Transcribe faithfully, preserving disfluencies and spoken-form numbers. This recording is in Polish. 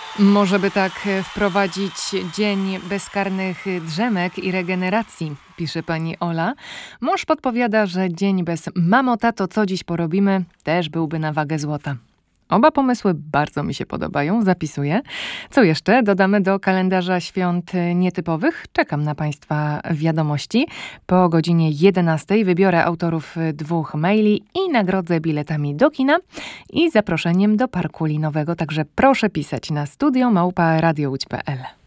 Może by tak e, wprowadzić dzień bezkarnych drzemek i regeneracji, pisze pani Ola. Mąż podpowiada, że dzień bez mamo, tato, co dziś porobimy, też byłby na wagę złota. Oba pomysły bardzo mi się podobają, zapisuję. Co jeszcze dodamy do kalendarza świąt nietypowych? Czekam na państwa wiadomości. Po godzinie jedenastej wybiorę autorów dwóch maili i nagrodzę biletami do kina i zaproszeniem do parku linowego. Także proszę pisać na studio małpa radio łódź kropka pe el.